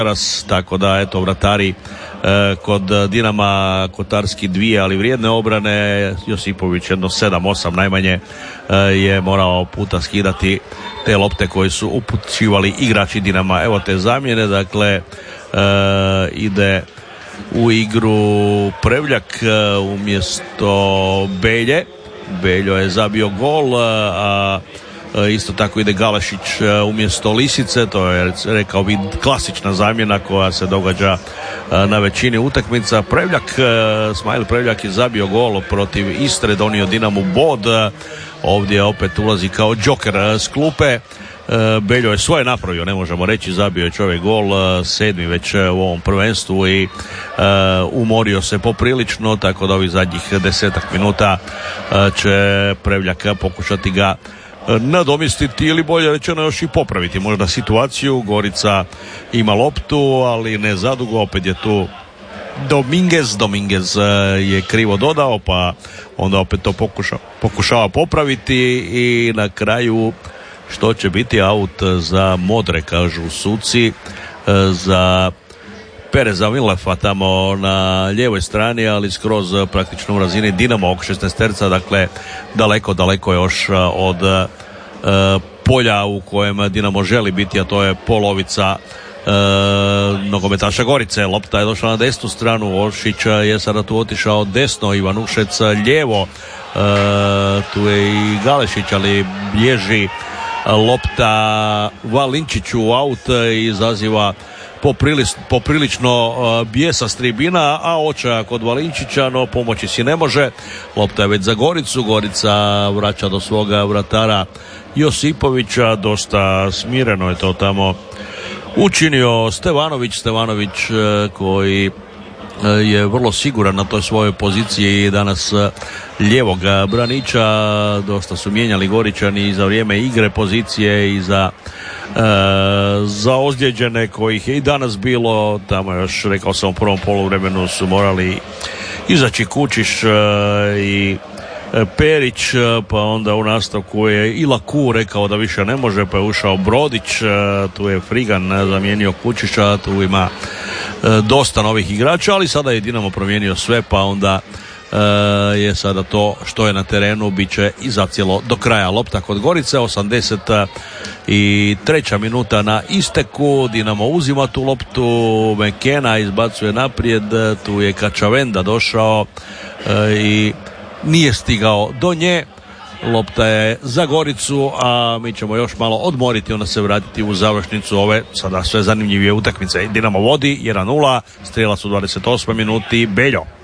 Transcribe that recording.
tako da eto vratari kod Dinama Kotarski dvije, ali vrijedne obrane. Josipović jedno 7-8 najmanje je morao puta skidati te lopte koje su upućivali igrači Dinama. Evo te zamjene, dakle ide u igru Prevljak umjesto Belje. Beljo je zabio gol, a isto tako ide Galešić umjesto Lisice. To je, rekao bi, klasična zamjena koja se događa na većini utakmica. Smajl Prevljak je zabio gol protiv Istre, donio Dinamu bod. Ovdje opet ulazi kao džoker s klupe. Beljo je svoje napravio, ne možemo reći, zabio je čovjek gol, 7. već u ovom prvenstvu i umorio se poprilično, tako da ovih zadnjih 10 minuta će Prevljak pokušati ga nadomjestiti ili bolje rečeno još i popraviti možda situaciju. Gorica ima loptu, ali ne zadugo, opet je tu Dominguez je krivo dodao, pa onda opet to pokušava popraviti i na kraju što će biti aut za modre, kažu suci, za Pereza Milefa tamo na lijevoj strani, ali skroz praktično u razini Dinamo oko 16 terca, dakle daleko još od polja u kojem Dinamo želi biti, a to je polovica nogometaša Gorice. Lopta je došla na desnu stranu, Olšić je sada tu otišao desno, Ivanušec lijevo, tu je i Galešić, ali bježi lopta Valinčiću, aut, izaziva poprilično bijesa s tribina, a očaja kod Valinčića, no pomoći si ne može. Lopta je već za Goricu, Gorica vraća do svoga vratara Josipovića, dosta smireno je to tamo učinio Stevanović koji je vrlo siguran na toj svojoj poziciji danas lijevog braniča. Dosta su mijenjali Goričani i za vrijeme igre pozicije i za ozlijeđene kojih je i danas bilo. Tamo još, rekao sam, u prvom poluvremenu su morali izaći Kučiš i Perić, pa onda u nastavku je i Laku rekao da više ne može, pa je ušao Brodić, tu je Frigan zamijenio Kučića, tu ima dosta novih igrača, ali sada je Dinamo promijenio sve, pa onda je sada to što je na terenu bit će i zacijelo do kraja. Lopta kod Gorice, 83. minuta na isteku, Dinamo uzima tu loptu, Mekena izbacuje naprijed, tu je Kačavenda došao i nije stigao do nje. Lopta je za Goricu, a mi ćemo još malo odmoriti, onda se vratiti u završnicu ove sada sve zanimljivije utakmice. Dinamo vodi 1-0, strijelac u 28. minuti Beljo.